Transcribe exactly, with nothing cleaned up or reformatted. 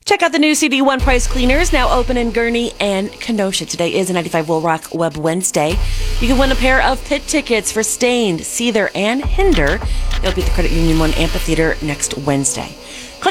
Check out the new C D One Price Cleaners, now open in Gurnee and Kenosha. Today is a ninety-five Will Rock Web Wednesday. You can win a pair of pit tickets for Stained, Seether, and Hinder. They'll be at the Credit Union One Amphitheater next Wednesday.